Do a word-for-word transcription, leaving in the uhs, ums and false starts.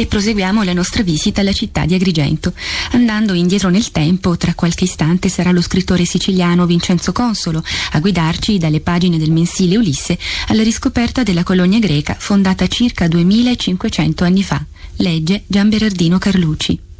E proseguiamo la nostra visita alla città di Agrigento. Andando indietro nel tempo, tra qualche istante sarà lo scrittore siciliano Vincenzo Consolo a guidarci dalle pagine del mensile Ulisse alla riscoperta della colonia greca fondata circa duemilacinquecento anni fa. Legge Gian Berardino Carlucci.